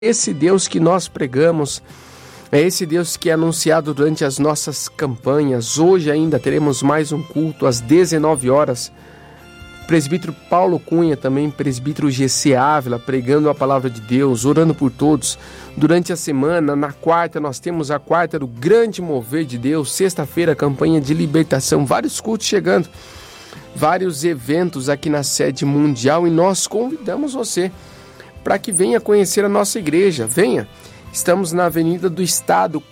Esse Deus que nós pregamos, é esse Deus que é anunciado durante as nossas campanhas. Hoje ainda teremos mais um culto às 19 horas. Presbítero Paulo Cunha, também presbítero GC Ávila, pregando a palavra de Deus, orando por todos. Durante a semana, na quarta, nós temos a quarta do Grande Mover de Deus. Sexta-feira, campanha de libertação. Vários cultos chegando, vários eventos aqui na sede mundial. E nós convidamos você para que venha conhecer a nossa igreja. Venha. Estamos na Avenida do Estado,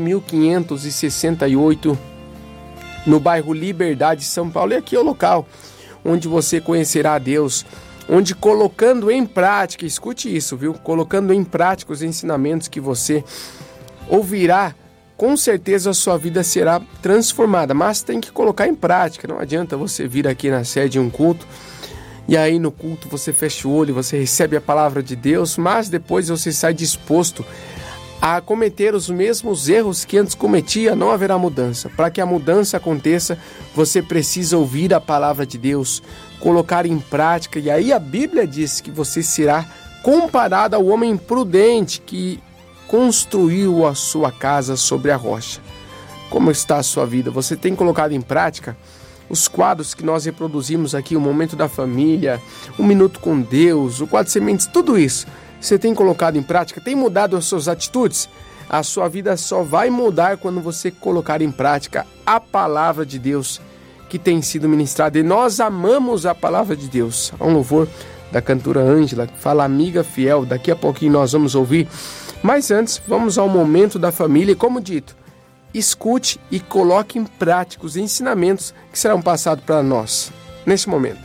4568, no bairro Liberdade, São Paulo. E aqui é o local onde você conhecerá a Deus, onde colocando em prática, escute isso, viu? Colocando em prática os ensinamentos que você ouvirá, com certeza a sua vida será transformada, mas tem que colocar em prática. Não adianta você vir aqui na sede um culto, e aí no culto você fecha o olho, você recebe a palavra de Deus, mas depois você sai disposto a cometer os mesmos erros que antes cometia. Não haverá mudança. Para que a mudança aconteça, você precisa ouvir a palavra de Deus, colocar em prática, e aí a Bíblia diz que você será comparado ao homem prudente que construiu a sua casa sobre a rocha. Como está a sua vida? Você tem colocado em prática os quadros que nós reproduzimos aqui, o Momento da Família, o Minuto com Deus, o Quadro Sementes, tudo isso você tem colocado em prática? Tem mudado as suas atitudes? A sua vida só vai mudar quando você colocar em prática a palavra de Deus que tem sido ministrada. E nós amamos a palavra de Deus. Há um louvor da cantora Ângela que fala amiga fiel. Daqui a pouquinho nós vamos ouvir. Mas antes, vamos ao Momento da Família. E como dito, escute e coloque em prática os ensinamentos que serão passados para nós neste momento.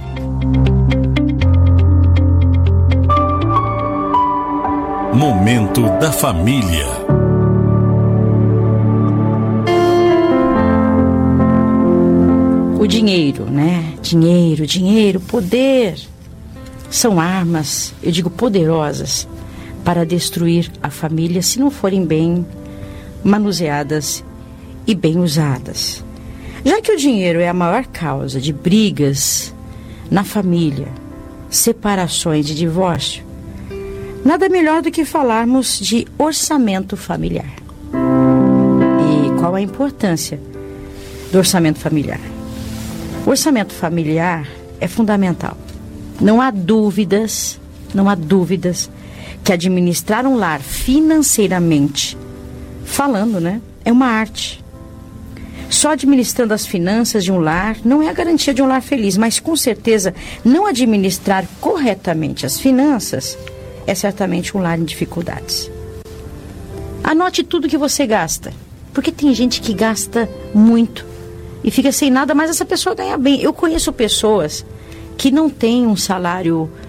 Momento da Família. O dinheiro, né? Dinheiro, poder. São armas, eu digo poderosas, para destruir a família se não forem bem manuseadas e bem usadas. Já que o dinheiro é a maior causa de brigas na família, separações e divórcio, nada melhor do que falarmos de orçamento familiar. E qual a importância do orçamento familiar? O orçamento familiar é fundamental. Não há dúvidas que administrar um lar financeiramente falando, né, é uma arte. Só administrando as finanças de um lar não é a garantia de um lar feliz, mas com certeza não administrar corretamente as finanças é certamente um lar em dificuldades. Anote tudo que você gasta, porque tem gente que gasta muito e fica sem nada, mas essa pessoa ganha bem. Eu conheço pessoas que não têm um salário